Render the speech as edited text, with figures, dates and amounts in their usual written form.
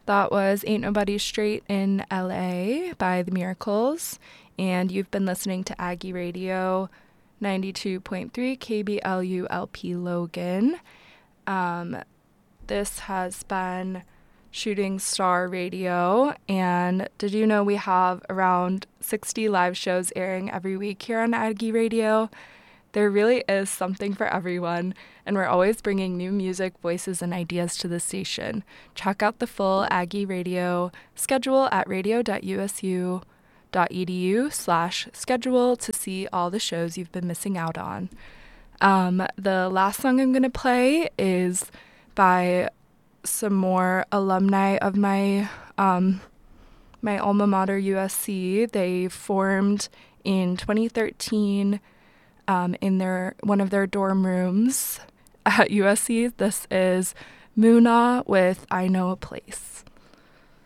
That was Ain't Nobody Straight in LA by The Miracles. And you've been listening to Aggie Radio 92.3 KBLU LP Logan. This has been Shooting Star Radio. And did you know we have around 60 live shows airing every week here on Aggie Radio? There really is something for everyone, and we're always bringing new music, voices, and ideas to the station. Check out the full Aggie Radio schedule at radio.usu.edu/schedule to see all the shows you've been missing out on. The last song I'm going to play is by some more alumni of my alma mater, USC. They formed in 2013 in one of their dorm rooms at USC. This is Muna with I Know a Place.